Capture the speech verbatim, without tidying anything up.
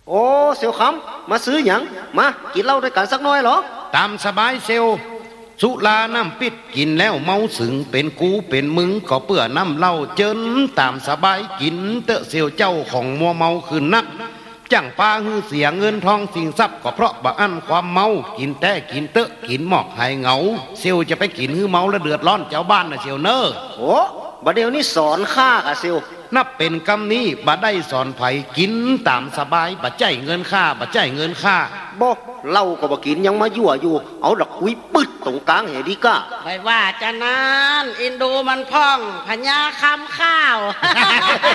โอ้เสี่ยวคำมาซื้อหยังมากินเหล้าด้วยกันสักหน่อยเหรอตามสบายเซลสุราน้ำปิดกินแล้วเมาสึงเป็นกูเป็นมึงก็เปื่อน้ำเหล้าเจินตามสบายกินเตอะเซียวเจ้าของมัวเมาคืนนักจังปาฮือเสียเงินทองสิ่งทรัพย์ก็เพราะบะอันความเมากินแต่กินเตอะกินหมอกหายเหงาเซียวจะไปกินฮือเมาแล้วเดือดร้อนเจ้าบ้านนะเซียวเนอโอ้บัดเดี๋ยวนี้สอนข้ากะเซียวนับเป็นกำนี้บ่ได้สอนไผกินตามสบายบ่ใจเงินค่าบ่ใจเงินค่าบ่เหล้าก็บ่กินยังมายั่วอยู่เอาดอกคุยปึ๊ดตรงกลางเฮดีก้าไปว่าจะนั้นอินโดมันพ่องพญาคำข้าว